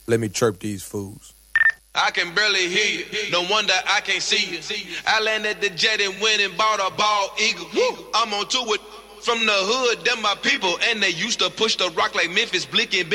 Let me chirp these fools. I can barely hear you, no wonder I can't see you. I landed the jet and went and bought a bald eagle. I'm on tour with from the hood, them my people, and they used to push the rock like Memphis, Blick and